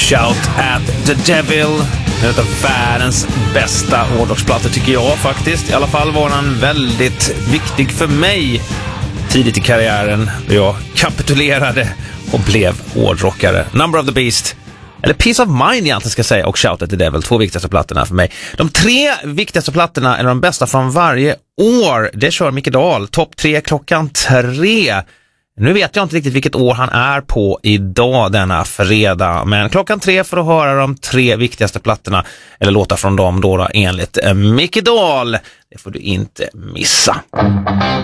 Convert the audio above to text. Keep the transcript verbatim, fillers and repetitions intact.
Shout at the Devil. Det är världens bästa hårdrocksplatta tycker jag faktiskt. I alla fall var den väldigt viktig för mig tidigt i karriären då jag kapitulerade och blev hårdrockare. Number of the Beast, eller Peace of Mind egentligen ska jag säga, och Shout at the Devil, två viktigaste plattorna för mig. De tre viktigaste plattorna, eller de bästa från varje år, det kör Micke Dahl. Topp tre klockan tre. Nu vet jag inte riktigt vilket år han är på idag denna fredag, men klockan tre för att höra de tre viktigaste plattorna eller låta från dem då, då enligt Micke Dahl. Det får du inte missa.